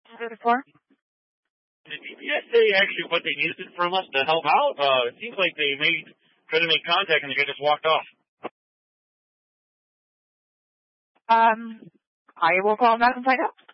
before? Did DPS say actually what they needed from us to help out? It seems like they tried to make contact and the guy just walked off. I will call back and find out.